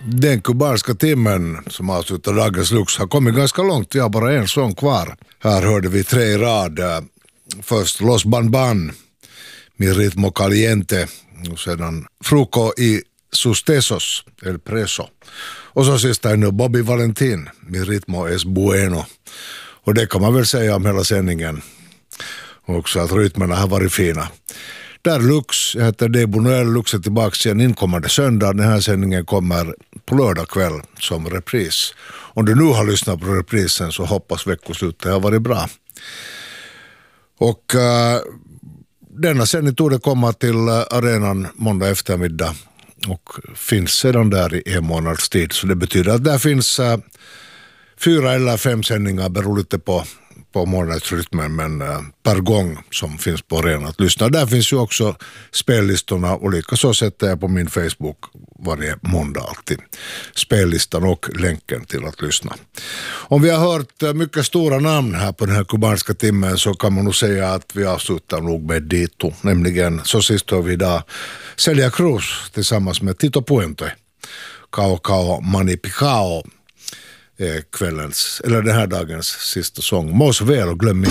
Den kubanska timmen som avslutar dagens Lux har kommit ganska långt. Vi har bara en sång kvar. Här hörde vi 3 i rad. Först Los Banban, Mi ritmo caliente. Och sedan Fruco y sus tesos, El preso. Och så sista är nu Bobby Valentin, Mi ritmo es bueno. Och det kan man väl säga om hela sändningen. Också att rytmerna har varit fina. Där Lux, jag heter Debo Noel, Lux är tillbaka igen inkommande söndag. Den här sändningen kommer på lördag kväll som repris. Om du nu har lyssnat på reprisen så hoppas veckoslutet har varit bra. Och denna sändning tog det komma till arenan måndag eftermiddag och finns sedan där i en månads tid. Så det betyder att där finns 4 eller 5 sändningar, beror lite på månadsrytmen, men per gång som finns på arenan att lyssna. Där finns ju också spellistorna och likaså sätter jag på min Facebook varje måndag alltid spellistan och länken till att lyssna. Om vi har hört mycket stora namn här på den här kubanska timmen så kan man nog säga att vi avslutar nog med Dito, nämligen så sist har vi idag Celia Cruz tillsammans med Tito Puente. Cao Cao Mani Picao kvällens, eller den här dagens sista sång. Må så väl och glöm inte.